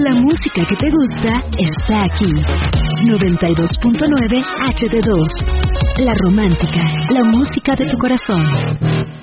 La música que te gusta está aquí. 92.9 HD2. La Romántica, la música de tu corazón.